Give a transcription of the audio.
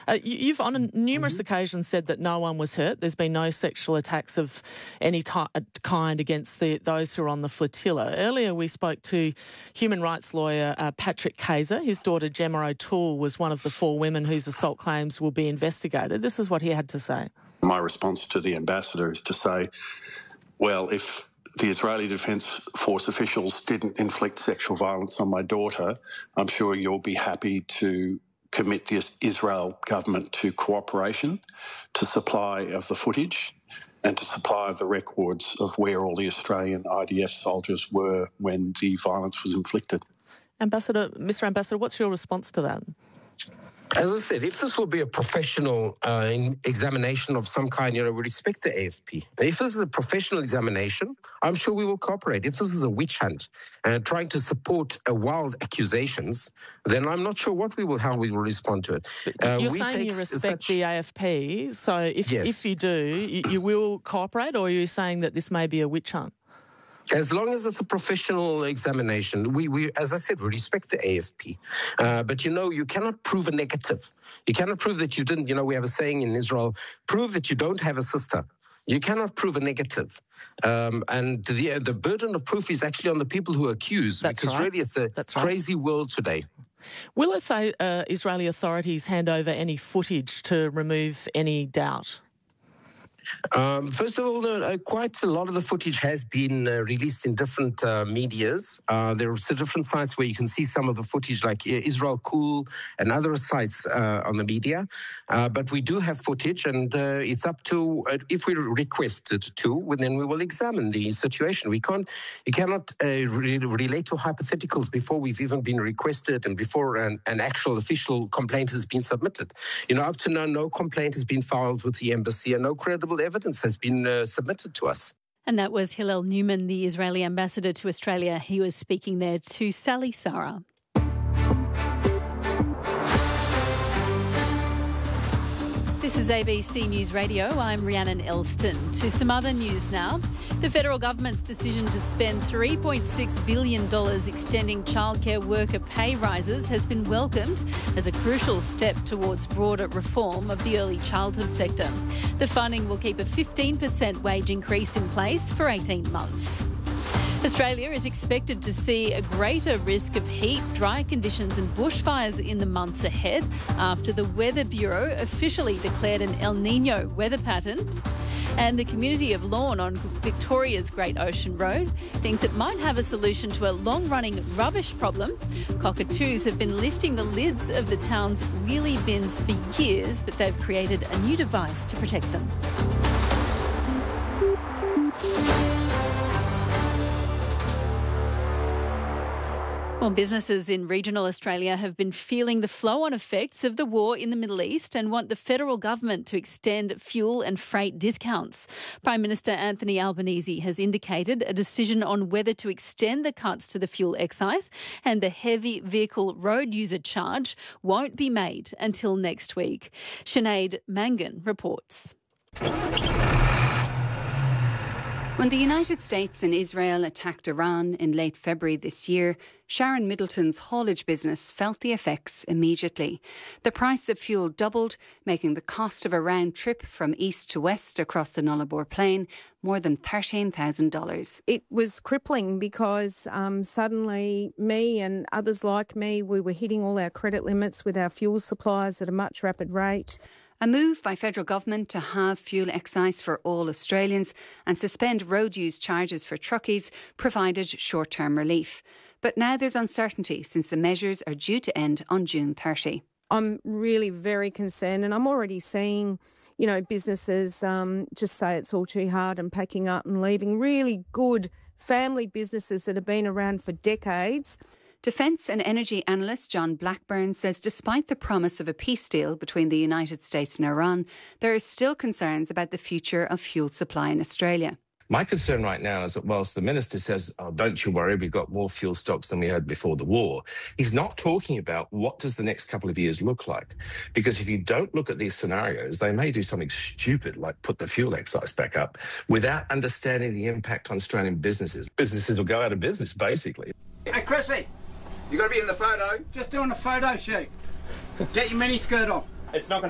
You've on numerous occasions said that no one was hurt. There's been no sexual attacks of any kind against those who are on the flotilla. Earlier we spoke to human rights lawyer Patrick Kayser. His daughter Gemma O'Toole was one of the 4 women whose assault claims will be investigated. This is what he had to say. My response to the ambassador is to say, well, if the Israeli Defence Force officials didn't inflict sexual violence on my daughter, I'm sure you'll be happy to commit the Israel government to cooperation, to supply of the footage and to supply of the records of where all the Australian IDF soldiers were when the violence was inflicted. Mr. Ambassador, what's your response to that? As I said, if this will be a professional examination of some kind, we respect the AFP. If this is a professional examination, I'm sure we will cooperate. If this is a witch hunt and trying to support wild accusations, then I'm not sure how we will respond to it. You're saying you respect the AFP, so if you do, you will cooperate, or are you saying that this may be a witch hunt? As long as it's a professional examination, we as I said, we respect the AFP. But, you cannot prove a negative. You cannot prove that you didn't, we have a saying in Israel, prove that you don't have a sister. You cannot prove a negative. And the burden of proof is actually on the people who are accused. That's because right. really it's a crazy world today. Will Israeli authorities hand over any footage to remove any doubt? First of all, quite a lot of the footage has been released in different medias. There are different sites where you can see some of the footage, like Israel Cool and other sites on the media. But we do have footage, and it's up to, if we request it to, then we will examine the situation. You cannot relate to hypotheticals before we've even been requested and before an actual official complaint has been submitted. Up to now, no complaint has been filed with the embassy and no credible evidence has been submitted to us. And that was Hillel Newman, the Israeli ambassador to Australia. He was speaking there to Sally Sarah. This is ABC News Radio. I'm Rhiannon Elston. To some other news now. The federal government's decision to spend $3.6 billion extending childcare worker pay rises has been welcomed as a crucial step towards broader reform of the early childhood sector. The funding will keep a 15% wage increase in place for 18 months. Australia is expected to see a greater risk of heat, dry conditions and bushfires in the months ahead after the Weather Bureau officially declared an El Niño weather pattern. And the community of Lorne on Victoria's Great Ocean Road thinks it might have a solution to a long-running rubbish problem. Cockatoos have been lifting the lids of the town's wheelie bins for years, but they've created a new device to protect them. Well, businesses in regional Australia have been feeling the flow-on effects of the war in the Middle East and want the federal government to extend fuel and freight discounts. Prime Minister Anthony Albanese has indicated a decision on whether to extend the cuts to the fuel excise and the heavy vehicle road user charge won't be made until next week. Sinead Mangan reports. When the United States and Israel attacked Iran in late February this year, Sharon Middleton's haulage business felt the effects immediately. The price of fuel doubled, making the cost of a round trip from east to west across the Nullarbor Plain more than $13,000. It was crippling because suddenly me and others like me, we were hitting all our credit limits with our fuel suppliers at a much rapid rate. A move by federal government to halve fuel excise for all Australians and suspend road use charges for truckies provided short-term relief. But now there's uncertainty since the measures are due to end on June 30. I'm really very concerned, and I'm already seeing, businesses just say it's all too hard and packing up and leaving. Really good family businesses that have been around for decades. Defence and energy analyst John Blackburn says despite the promise of a peace deal between the United States and Iran, there are still concerns about the future of fuel supply in Australia. My concern right now is that whilst the minister says, don't you worry, we've got more fuel stocks than we had before the war, he's not talking about what does the next couple of years look like. Because if you don't look at these scenarios, they may do something stupid like put the fuel excise back up without understanding the impact on Australian businesses. Businesses will go out of business, basically. Hey, Chrissy, you got to be in the photo. Just doing a photo shoot. Get your mini skirt on. It's not going